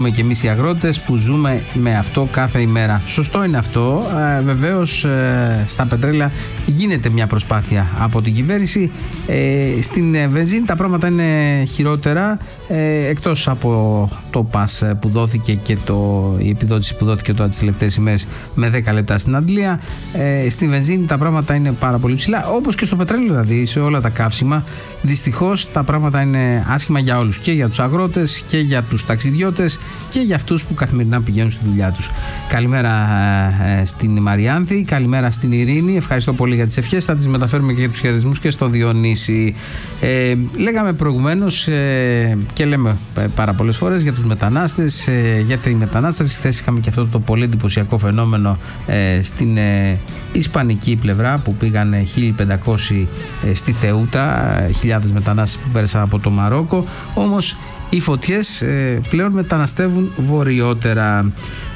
έχουμε και εμείς οι αγρότες που ζούμε με αυτό κάθε ημέρα. Σωστό είναι αυτό. Βεβαίως στα πετρέλαια γίνεται μια προσπάθεια από την κυβέρνηση. Στην βενζίνη τα πράγματα είναι χειρότερα, εκτός από το πας που δόθηκε και η επιδότηση που δόθηκε τώρα τις τελευταίες ημέρες με 10 λεπτά στην Αντλία. Στη βενζίνη τα πράγματα είναι πάρα πολύ ψηλά, όπως και στο πετρέλαιο, δηλαδή σε όλα τα καύσιμα. Δυστυχώς τα πράγματα είναι άσχημα για όλους, και για τους αγρότες και για τους ταξιδιώτες και για αυτούς που καθημερινά πηγαίνουν στη δουλειά τους. Καλημέρα στην Μαριάνθη, καλημέρα στην Ειρήνη. Ευχαριστώ πολύ για τις ευχές. Θα τις μεταφέρουμε και για τους χαιρετισμούς και στον Διονύση. Λέγαμε προηγουμένως και λέμε πάρα πολλές φορές για τους μετανάστες, για τη μετανάστευση. Χθες είχαμε και αυτό το πολύ εντυπωσιακό φαινόμενο στην ισπανική πλευρά που πήγαν 1.500 στη Θεούτα, χιλιάδες μετανάστες που πέρασαν από το Μαρόκο. Όμως οι φωτιές πλέον μεταναστεύουν βορειότερα.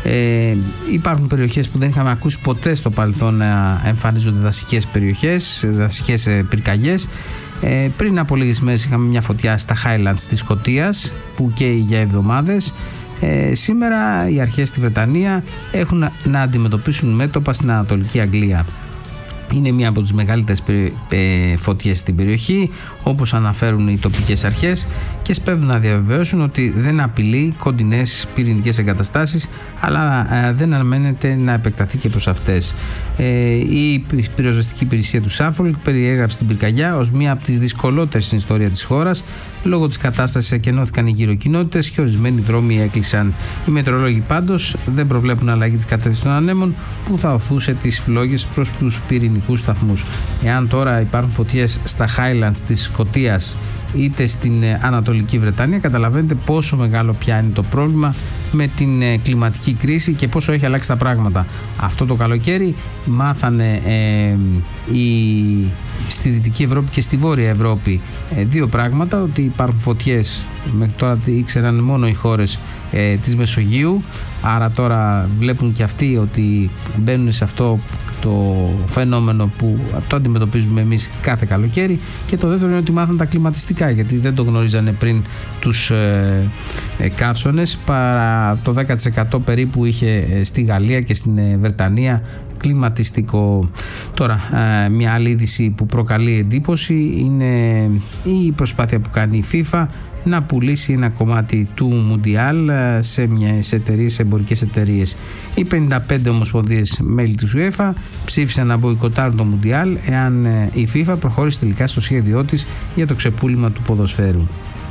Υπάρχουν περιοχές που δεν είχαμε ακούσει ποτέ στο παρελθόν να εμφανίζονται δασικές περιοχές, δασικές πυρκαγιές. Πριν από λίγες μέρες είχαμε μια φωτιά στα Highlands της Σκωτίας που καίει για εβδομάδες. Σήμερα οι αρχές στη Βρετανία έχουν να αντιμετωπίσουν μέτωπα στην Ανατολική Αγγλία. Είναι μία από τις μεγαλύτερες φωτιές στην περιοχή, όπως αναφέρουν οι τοπικές αρχές, και σπέβδουν να διαβεβαιώσουν ότι δεν απειλεί κοντινές πυρηνικές εγκαταστάσεις, αλλά δεν αναμένεται να επεκταθεί και προς αυτές. Η πυροσβεστική υπηρεσία του Σάφολκ περιέγραψε την πυρκαγιά ως μία από τις δυσκολότερες στην ιστορία της χώρας. Λόγω της κατάστασης εκενώθηκαν οι γύρω κοινότητες και ορισμένοι δρόμοι έκλεισαν. Οι μετεωρολόγοι πάντως δεν προβλέπουν αλλαγή της κατεύθυνσης των ανέμων που θα οθούσε τις φλόγες προς τους πυρηνικούς σταθμούς. Εάν τώρα υπάρχουν φωτιές στα Highlands της Σκωτίας είτε στην Ανατολική Βρετανία, καταλαβαίνετε πόσο μεγάλο πια είναι το πρόβλημα με την κλιματική κρίση και πόσο έχει αλλάξει τα πράγματα. Αυτό το καλοκαίρι μάθανε στη Δυτική Ευρώπη και στη Βόρεια Ευρώπη δύο πράγματα: ότι υπάρχουν φωτιές, μέχρι τώρα ήξεραν μόνο οι χώρες της Μεσογείου, άρα τώρα βλέπουν και αυτοί ότι μπαίνουν σε αυτό το φαινόμενο που το αντιμετωπίζουμε εμείς κάθε καλοκαίρι. Και το δεύτερο είναι ότι μάθαν τα κλιματιστικά, γιατί δεν το γνωρίζανε πριν τους καύσονες, παρά το 10% περίπου είχε στη Γαλλία και στην Βρετανία κλιματιστικό. Τώρα, μια άλλη είδηση που προκαλεί εντύπωση είναι η προσπάθεια που κάνει η FIFA να πουλήσει ένα κομμάτι του Μουντιάλ σε εμπορικές εταιρείες. Οι 55 ομοσπονδίες μέλη της UEFA ψήφισαν να μποϊκοτάρουν το Μουντιάλ εάν η FIFA προχώρησε τελικά στο σχέδιό της για το ξεπούλημα του ποδοσφαίρου.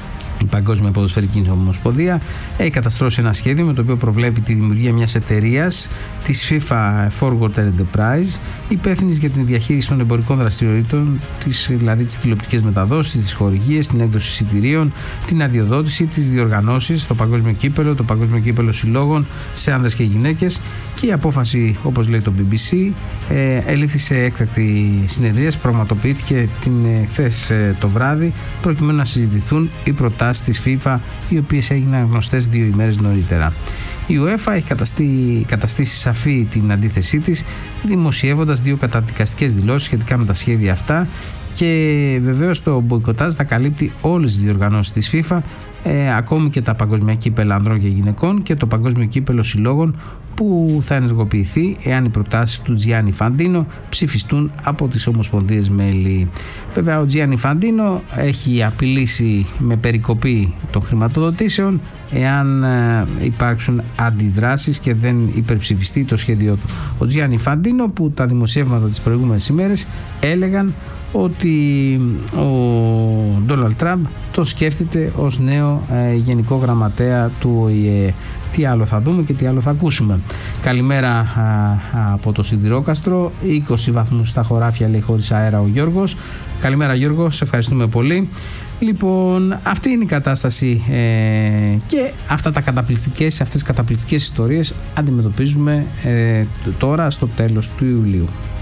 Η Παγκόσμια Ποδοσφαιρική Ομοσπονδία έχει καταστρώσει ένα σχέδιο με το οποίο προβλέπει τη δημιουργία μιας εταιρείας, της FIFA Forward Enterprise, υπεύθυνης για την διαχείριση των εμπορικών δραστηριοτήτων, δηλαδή τις τηλεοπτικές μεταδόσεις, τις χορηγίες, την έκδοση εισιτηρίων, την αδειοδότηση, τις διοργανώσεις, το Παγκόσμιο Κύπελλο, το Παγκόσμιο Κύπελλο Συλλόγων σε άνδρες και γυναίκες. Και η απόφαση, όπως λέει το BBC, ελήφθη σε έκτακτη συνεδρία, πραγματοποιήθηκε χθες το βράδυ, προκειμένου να συζητηθούν οι προτάσεις της FIFA, οι οποίες έγιναν γνωστές 2 ημέρες νωρίτερα. Η UEFA έχει καταστήσει σαφή την αντίθεσή της, δημοσιεύοντας 2 καταδικαστικές δηλώσεις σχετικά με τα σχέδια αυτά, και βεβαίως το μποϊκοτάζ θα καλύπτει όλες τις διοργανώσεις της FIFA, ακόμη και τα παγκόσμια κύπελλα ανδρών και γυναικών και το Παγκόσμιο Κύπελλο Συλλόγων, που θα ενεργοποιηθεί εάν οι προτάσεις του Τζιάννι Φαντίνο ψηφιστούν από τις ομοσπονδίες μέλη. Βέβαια, ο Τζιάννι Φαντίνο έχει απειλήσει με περικοπή των χρηματοδοτήσεων εάν υπάρξουν αντιδράσεις και δεν υπερψηφιστεί το σχέδιό του. Ο Τζιάννι Φαντίνο, που τα δημοσιεύματα τις προηγούμενες ημέρες έλεγαν ότι ο Ντόναλντ Τραμπ τον σκέφτεται ως νέο γενικό γραμματέα του ΟΗΕ. Τι άλλο θα δούμε και τι άλλο θα ακούσουμε. Καλημέρα από το Σιδηρόκαστρο. 20 βαθμούς στα χωράφια, λέει, χωρίς αέρα ο Γιώργος. Καλημέρα Γιώργο, σε ευχαριστούμε πολύ. Λοιπόν, αυτή είναι η κατάσταση και αυτές τις καταπληκτικές ιστορίες αντιμετωπίζουμε τώρα στο τέλος του Ιουλίου.